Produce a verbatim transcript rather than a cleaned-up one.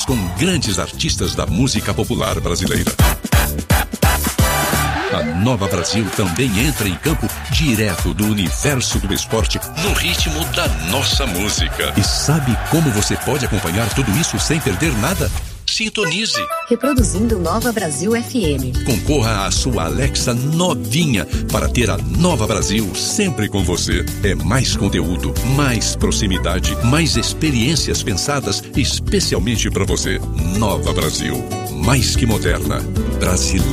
com grandes artistas da música popular brasileira. A Nova Brasil também entra em campo direto do universo do esporte no ritmo da nossa música. E sabe como você pode acompanhar tudo isso sem perder nada? Sintonize. Reproduzindo Nova Brasil F M. Concorra à sua Alexa novinha para ter a Nova Brasil sempre com você. É mais conteúdo, mais proximidade, mais experiências pensadas especialmente para você. Nova Brasil, mais que moderna, brasileira.